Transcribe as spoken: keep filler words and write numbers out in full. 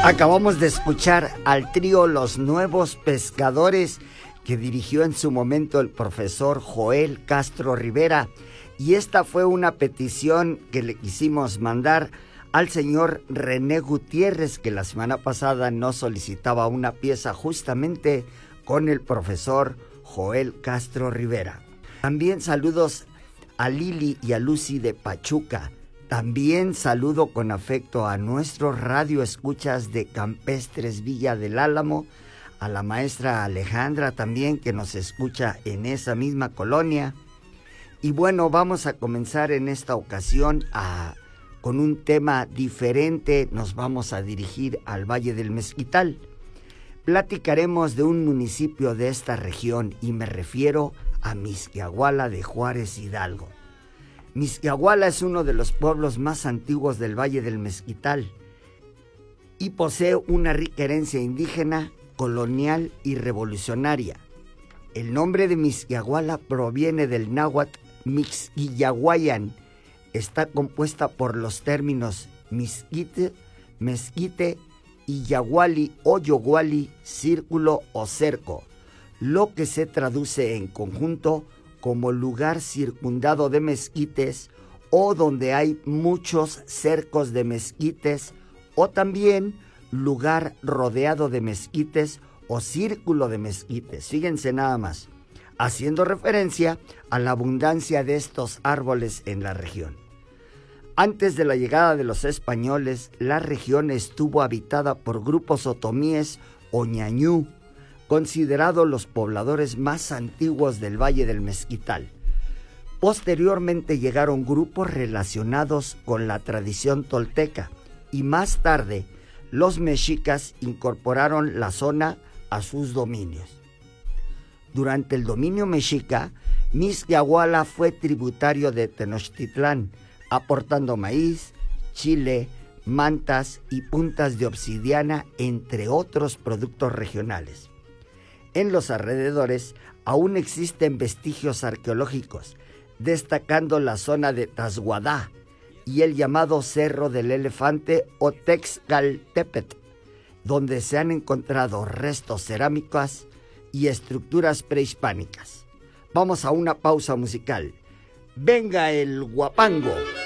Acabamos de escuchar al trío Los Nuevos Pescadores, que dirigió en su momento el profesor Joel Castro Rivera, y esta fue una petición que le quisimos mandar al señor René Gutiérrez, que la semana pasada nos solicitaba una pieza justamente con el profesor Joel Castro Rivera. También saludos a Lili y a Lucy de Pachuca. También saludo con afecto a nuestros radioescuchas de Campestres Villa del Álamo, a la maestra Alejandra también, que nos escucha en esa misma colonia. Y bueno, vamos a comenzar en esta ocasión a, con un tema diferente. Nos vamos a dirigir al Valle del Mezquital. Platicaremos de un municipio de esta región y me refiero a Mixquiahuala de Juárez Hidalgo. Mixquiahuala es uno de los pueblos más antiguos del Valle del Mezquital y posee una rica herencia indígena, colonial y revolucionaria. El nombre de Mixquiahuala proviene del náhuatl Mixquiahuayan. Está compuesta por los términos mezquite, mezquite y yaguali o yoguali, círculo o cerco, lo que se traduce en conjunto como lugar circundado de mezquites o donde hay muchos cercos de mezquites, o también lugar rodeado de mezquites o círculo de mezquites. Fíjense nada más, haciendo referencia a la abundancia de estos árboles en la región. Antes de la llegada de los españoles, la región estuvo habitada por grupos otomíes o ñañú, considerados los pobladores más antiguos del Valle del Mezquital. Posteriormente llegaron grupos relacionados con la tradición tolteca y más tarde los mexicas incorporaron la zona a sus dominios. Durante el dominio mexica, Mixquiahuala fue tributario de Tenochtitlán, aportando maíz, chile, mantas y puntas de obsidiana, entre otros productos regionales. En los alrededores aún existen vestigios arqueológicos, destacando la zona de Tasguadá y el llamado Cerro del Elefante o Texcaltepetl, donde se han encontrado restos cerámicos y estructuras prehispánicas. Vamos a una pausa musical. Venga el guapango.